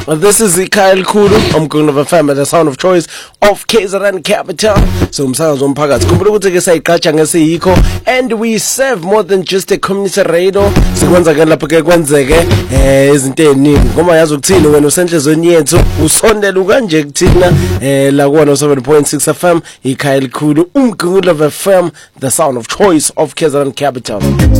This is Kyle Kulu, umgungulu FM, the sound of choice of KZN Capital. So umsakazo womphakathi. Khumbula ukuthi ke sayiqhatsha ngesiyikho and we serve more than just a community radio. Sikwenza ke lapho ke kwenzeke izinto eziningi. Ngoba yazi ukuthini wena usenhlezweni yethu usondela kanje kuthina la ku 7.6 FM Kyle Kulu, umgungulu FM, the sound of choice of KZN Capital.